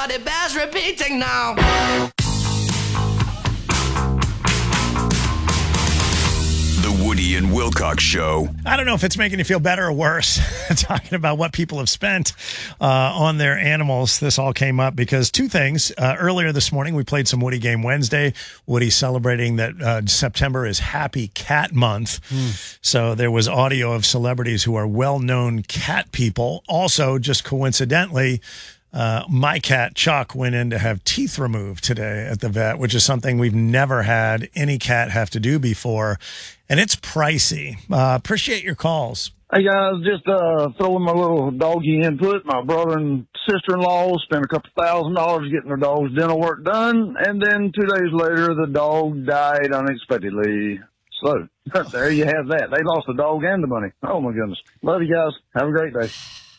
but it bears repeating now. The Woody and Wilcox Show. I don't know if it's making you feel better or worse talking about what people have spent on their animals. This all came up because two things. Earlier this morning, we played some Woody Game Wednesday. Woody celebrating that September is Happy Cat Month. So there was audio of celebrities who are well-known cat people. Also, just coincidentally, my cat, Chuck, went in to have teeth removed today at the vet, which is something we've never had any cat have to do before. And it's pricey. Appreciate your calls. Hey guys, just throwing my little doggy input. My brother and sister-in-law spent a couple $1,000s getting their dog's dental work done, and then 2 days later, the dog died unexpectedly. So there you have that. They lost the dog and the money. Oh my goodness. Love you guys. Have a great day.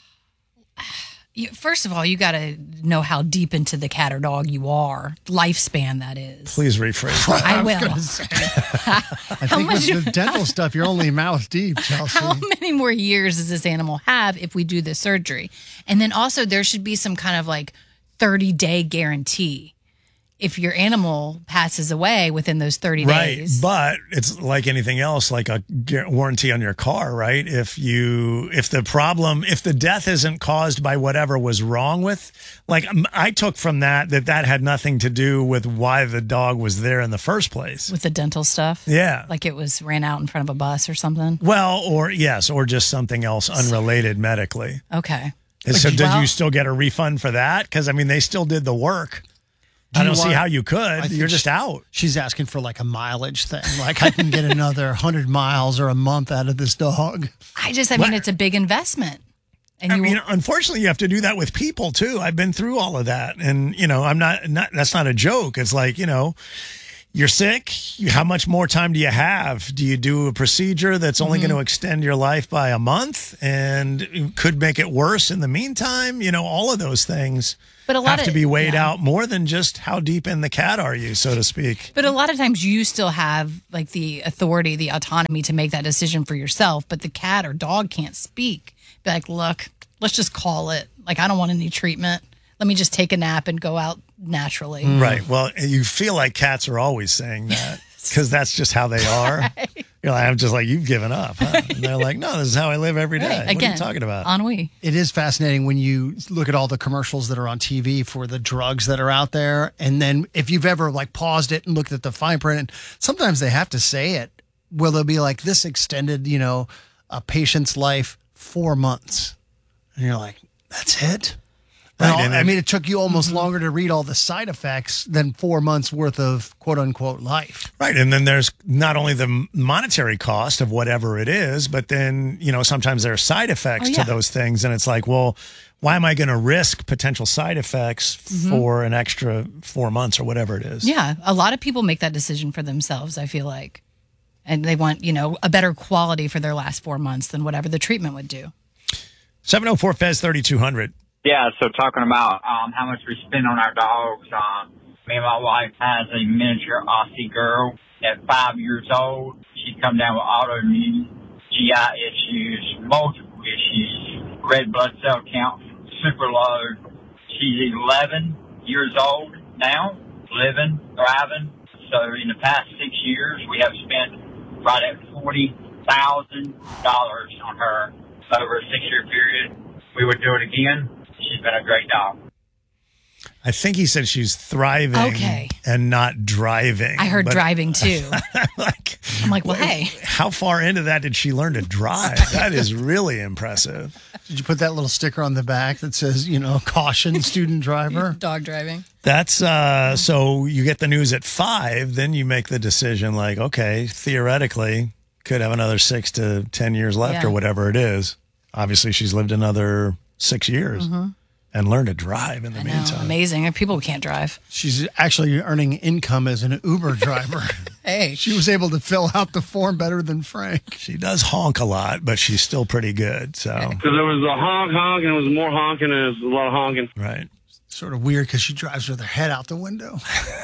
First of all, you got to know how deep into the cat or dog you are. Lifespan, that is. Please rephrase that. I will. I think with the dental stuff, you're only mouth deep, Chelsea. How many more years does this animal have if we do the surgery? And then also there should be some kind of like 30-day guarantee if your animal passes away within those 30 days. But it's like anything else, like a warranty on your car, right? If the death isn't caused by whatever was wrong with, like I took from that had nothing to do with why the dog was there in the first place. With the dental stuff? Yeah. Like it ran out in front of a bus or something? Well, or just something else unrelated medically. Okay. So did you still get a refund for that? Because, I mean, they still did the work. I don't see how you could. You're just out. She's asking for like a mileage thing. Like I can get another 100 miles or a month out of this dog. I mean, it's a big investment. And unfortunately, you have to do that with people too. I've been through all of that. And, I'm not, that's not a joke. It's like, you're sick. How much more time do you have? Do you do a procedure that's only going to extend your life by a month and could make it worse in the meantime? All of those things have to be weighed out more than just how deep in the cat are you, so to speak. But a lot of times you still have like the authority, the autonomy to make that decision for yourself. But the cat or dog can't speak. Be like, look, let's just call it. Like, I don't want any treatment. Let me just take a nap and go out naturally. Right. Well, you feel like cats are always saying that because that's just how they are. Right. You're like, I'm just like, you've given up. Huh? And they're like, no, this is how I live every day. Right. Again, what are you talking about? Ennui. It is fascinating when you look at all the commercials that are on TV for the drugs that are out there. And then if you've ever like paused it and looked at the fine print, and sometimes they have to say it. Will they'll be like, this extended, a patient's life 4 months. And you're like, that's it? Right. I mean, it took you almost longer to read all the side effects than 4 months worth of quote unquote life. Right. And then there's not only the monetary cost of whatever it is, but then, sometimes there are side effects to those things. And it's like, well, why am I going to risk potential side effects for an extra 4 months or whatever it is? Yeah. A lot of people make that decision for themselves, I feel like. And they want, a better quality for their last 4 months than whatever the treatment would do. 704 Fez 3200. Yeah, so talking about how much we spend on our dogs, me and my wife has a miniature Aussie girl at 5 years old. She's come down with autoimmune GI issues, multiple issues, red blood cell count super low. She's 11 years old now, living, thriving. So in the past 6 years, we have spent right at $40,000 on her over a 6-year period. We would do it again. She's been a great dog. I think he said she's thriving and not driving. I heard driving too. I'm like, well, hey. How far into that did she learn to drive? That is really impressive. Did you put that little sticker on the back that says, caution, student driver? Dog driving. That's so you get the news at 5, then you make the decision like, okay, theoretically, could have another 6 to 10 years left or whatever it is. Obviously, she's lived another 6 years and learned to drive in the meantime. Amazing. People who can't drive. She's actually earning income as an Uber driver. Hey. She was able to fill out the form better than Frank. She does honk a lot, but she's still pretty good. So because there was a honk, and it was more honking, and it was a lot of honking. Right. Sort of weird because she drives with her head out the window.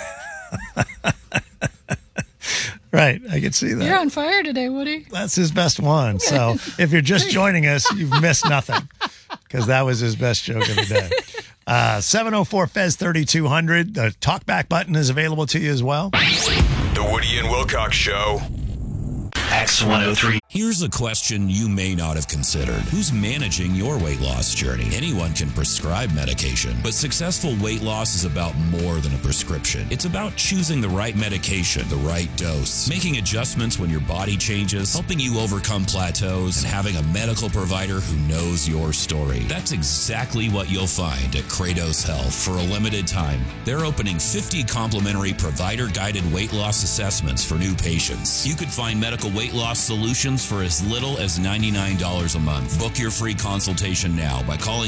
Right. I can see that. You're on fire today, Woody. That's his best one. So if you're just joining us, you've missed nothing because that was his best joke of the day. 704 Fez 3200. The talkback button is available to you as well. The Woody and Wilcox Show. X103. Here's a question you may not have considered. Who's managing your weight loss journey? Anyone can prescribe medication, but successful weight loss is about more than a prescription. It's about choosing the right medication, the right dose, making adjustments when your body changes, helping you overcome plateaus, and having a medical provider who knows your story. That's exactly what you'll find at Kratos Health. For a limited time, they're opening 50 complimentary provider-guided weight loss assessments for new patients. You could find medical weight loss solutions for as little as $99 a month. Book your free consultation now by calling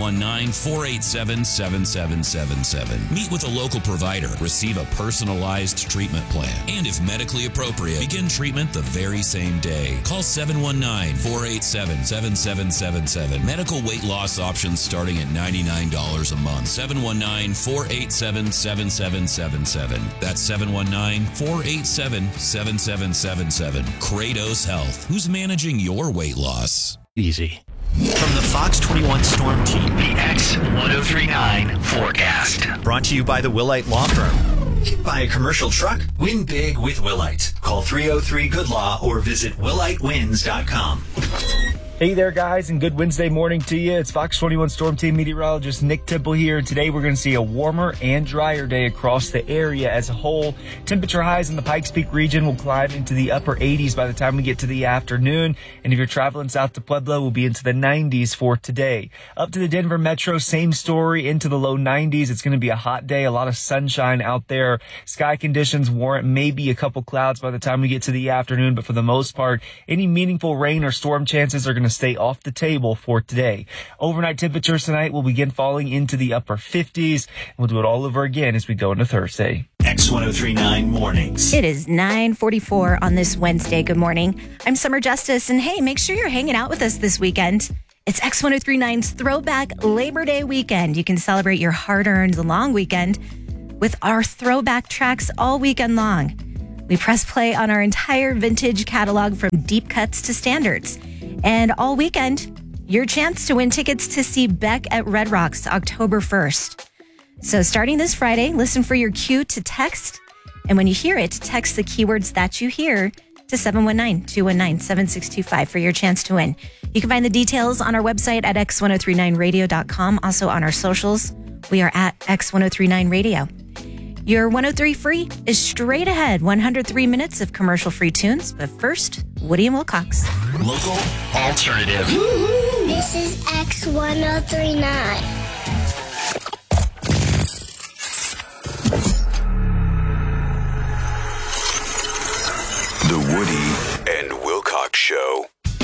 719-487-7777. Meet with a local provider. Receive a personalized treatment plan. And if medically appropriate, begin treatment the very same day. Call 719-487-7777. Medical weight loss options starting at $99 a month. 719-487-7777. That's 719-487-7777. Kratos Health. Who's managing your weight loss? Easy. From the Fox 21 Storm Team, the X1039 forecast. Brought to you by the Willite Law Firm. Hit by a commercial truck? Win big with Willite. Call 303-GOOD-LAW or visit willitewins.com. Hey there, guys, and good Wednesday morning to you. It's Fox 21 Storm Team meteorologist Nick Temple here, and today we're going to see a warmer and drier day across the area as a whole. Temperature highs in the Pikes Peak region will climb into the upper 80s by the time we get to the afternoon, and if you're traveling south to Pueblo, we'll be into the 90s for today. Up to the Denver metro, same story, into the low 90s. It's going to be a hot day, a lot of sunshine out there. Sky conditions warrant maybe a couple clouds by the time we get to the afternoon, but for the most part, any meaningful rain or storm chances are going to stay off the table for today. Overnight temperatures tonight will begin falling into the upper 50s. We'll do it all over again as we go into Thursday. X1039 mornings. It is 9:44 on this Wednesday. Good morning. I'm Summer Justice, and hey, make sure you're hanging out with us this weekend. It's X1039's Throwback Labor Day weekend. You can celebrate your hard-earned long weekend with our throwback tracks all weekend long. We press play on our entire vintage catalog from deep cuts to standards. And all weekend, your chance to win tickets to see Beck at Red Rocks October 1st. So starting this Friday, listen for your cue to text. And when you hear it, text the keywords that you hear to 719-219-7625 for your chance to win. You can find the details on our website at x1039radio.com. Also on our socials, we are at X1039Radio. Your 103 free is straight ahead. 103 minutes of commercial-free tunes. But first, Woody and Wilcox. Local alternative. This is X1039. The Woody and Wilcox Show.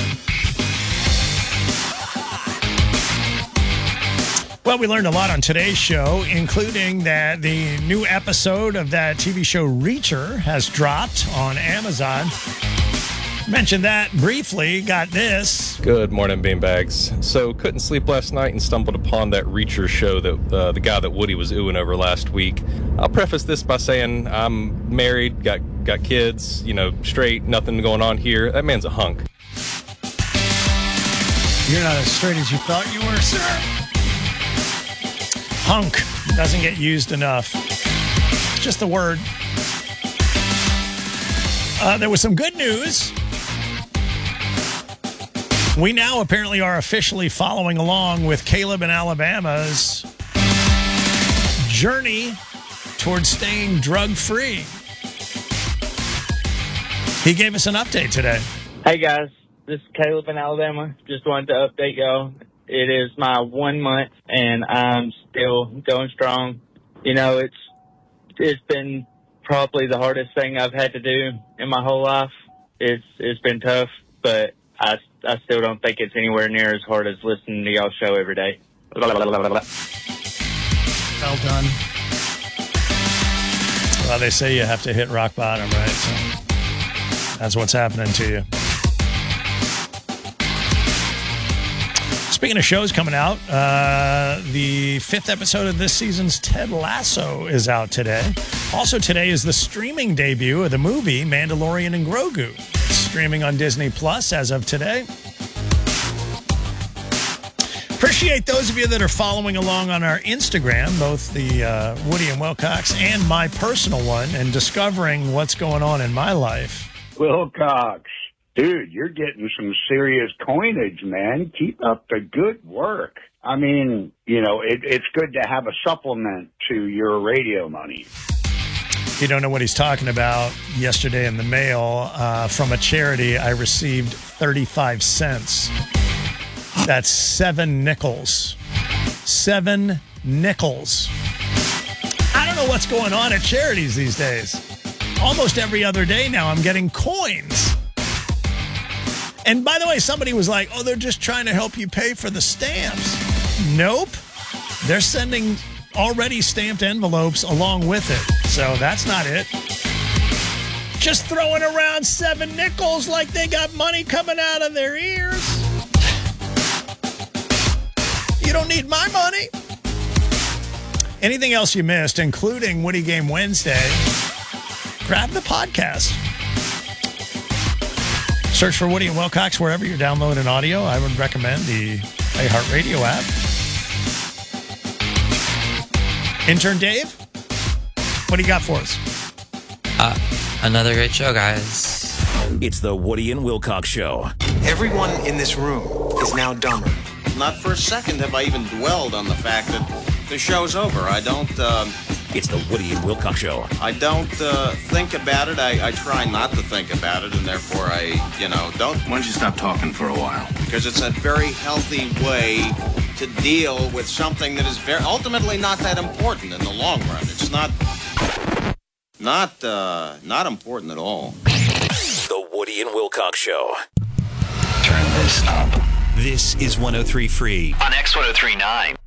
Well, we learned a lot on today's show, including that the new episode of that TV show Reacher has dropped on Amazon. Mentioned that briefly, got this. Good morning, beanbags. So, couldn't sleep last night and stumbled upon that Reacher show that the guy that Woody was oohing over last week. I'll preface this by saying I'm married, got kids, straight, nothing going on here. That man's a hunk. You're not as straight as you thought you were, sir. Hunk doesn't get used enough. It's just the word. There was some good news. We now apparently are officially following along with Caleb in Alabama's journey towards staying drug-free. He gave us an update today. Hey, guys. This is Caleb in Alabama. Just wanted to update y'all. It is my 1 month, and I'm still going strong. It's been probably the hardest thing I've had to do in my whole life. It's been tough, but I still don't think it's anywhere near as hard as listening to y'all show every day. Well done. Well, they say you have to hit rock bottom, right? So that's what's happening to you. Speaking of shows coming out, the 5th episode of this season's Ted Lasso is out today. Also today is the streaming debut of the movie Mandalorian and Grogu. It's streaming on Disney Plus as of today. Appreciate those of you that are following along on our Instagram, both the Woody and Wilcox and my personal one, and discovering what's going on in my life. Wilcox, dude, you're getting some serious coinage, man. Keep up the good work. I mean, you know, it's good to have a supplement to your radio money. If you don't know what he's talking about, yesterday in the mail from a charity, I received 35 cents. That's 7 nickels. 7 nickels. I don't know what's going on at charities these days. Almost every other day now I'm getting coins. And by the way, somebody was like, oh, they're just trying to help you pay for the stamps. Nope. They're sending already stamped envelopes along with it. So that's not it. Just throwing around 7 nickels like they got money coming out of their ears. You don't need my money. Anything else you missed, including Woody Game Wednesday, grab the podcast. Search for Woody and Wilcox wherever you're downloading audio. I would recommend the iHeartRadio app. Intern Dave, what do you got for us? Another great show, guys. It's the Woody and Wilcox Show. Everyone in this room is now dumber. Not for a second have I even dwelled on the fact that the show's over. I don't... It's the Woody and Wilcox Show. I don't think about it. I try not to think about it, and therefore I, don't. Why don't you stop talking for a while? Because it's a very healthy way to deal with something that is ultimately not that important in the long run. It's not important at all. The Woody and Wilcox Show. Turn this knob. This is 103 Free on X1039.